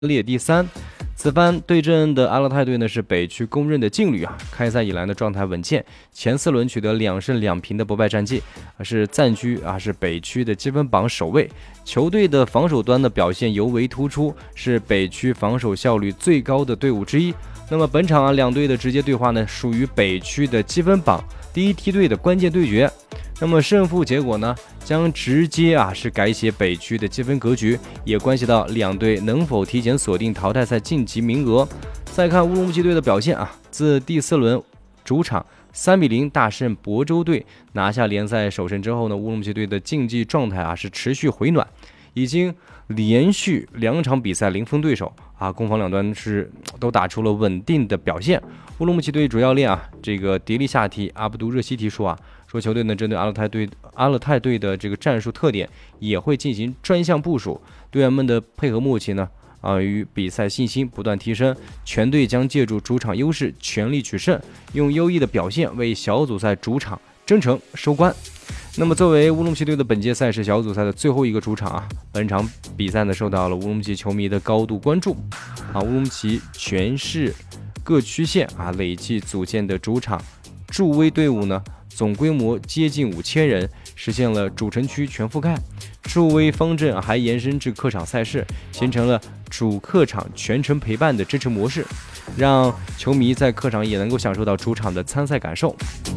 列第3。此番对阵的阿勒泰队呢是北区公认的劲旅啊，开赛以来呢状态稳健，前4轮取得2胜2平的不败战绩，是暂居是北区的积分榜首位。球队的防守端的表现尤为突出，是北区防守效率最高的队伍之一。那么本场两队的直接对话呢，属于北区的积分榜第一梯队的关键对决。那么胜负结果呢，将直接是改写北区的积分格局，也关系到两队能否提前锁定淘汰赛晋级名额。再看乌鲁木齐队的表现自第4轮主场3-0大胜亳州队，拿下联赛首胜之后呢，乌鲁木齐队的竞技状态是持续回暖，已经连续2场比赛零封对手攻防两端是都打出了稳定的表现。乌鲁木齐队主教练这个迪利夏提阿卜杜热西提说球队呢针对阿勒泰队的这个战术特点也会进行专项部署，队员们的配合默契呢与比赛信心不断提升，全队将借助主场优势全力取胜，用优异的表现为小组赛主场征程收官。那么作为乌鲁木齐队的本届赛事小组赛的最后一个主场本场比赛呢受到了乌鲁木齐球迷的高度关注乌鲁木齐全市各区县累计组建的主场助威队伍呢总规模接近5000人，实现了主城区全覆盖。助威方阵还延伸至客场赛事，形成了主客场全程陪伴的支持模式，让球迷在客场也能够享受到主场的参赛感受。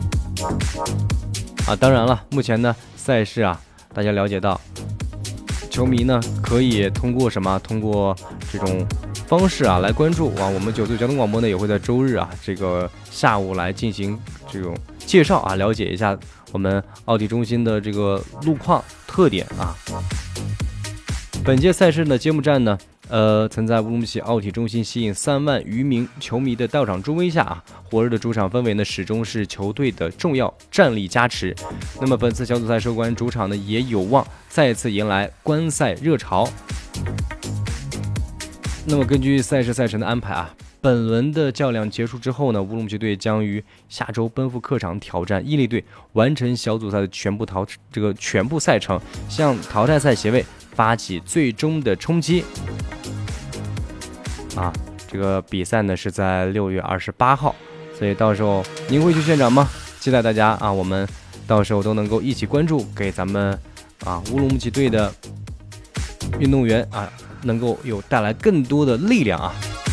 当然了，目前呢赛事大家了解到，球迷呢可以通过什么？通过这种方式来关注我们9度交通广播呢也会在周日这个下午来进行这种介绍了解一下我们奥体中心的这个路况特点本届赛事的揭幕战呢曾在乌鲁木齐奥体中心吸引3万余名球迷的到场助威下火热的主场氛围呢始终是球队的重要战力加持。那么本次小组赛收官，主场呢也有望再次迎来观赛热潮。那么根据赛事赛程的安排本轮的较量结束之后呢，乌鲁木齐队将于下周奔赴客场挑战伊犁队，完成小组赛的全部赛程，向淘汰赛席位发起最终的冲击。这个比赛呢是在6月28号，所以到时候您会去现场吗？期待大家我们到时候都能够一起关注，给咱们乌鲁木齐队的运动员能够带来更多的力量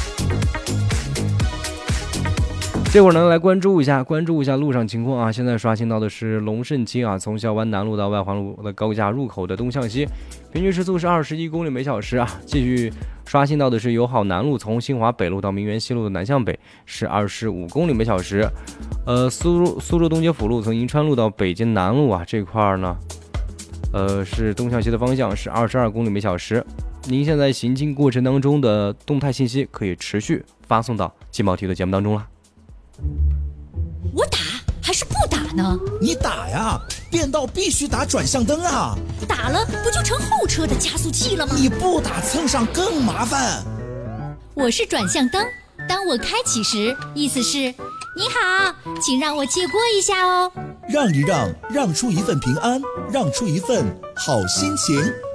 这会儿呢来关注一下路上情况现在刷新到的是龙胜期从孝湾南路到外环路的高架入口的东向西，平均时速是21公里每小时继续刷新到的是友好南路从新华北路到明园西路的南向北是25公里每小时。苏州东街辅路从银川路到北京南路这块呢是东向西的方向是22公里每小时。您现在行进过程当中的动态信息可以持续发送到劲爆体的节目当中了。 我打还是不打呢？ 你打呀，变道必须打转向灯打了不就成后车的加速器了吗？ 你不打蹭上更麻烦。 我是转向灯，当我开启时，意思是你好，请让我借过一下哦。 让一让，让出一份平安，让出一份好心情。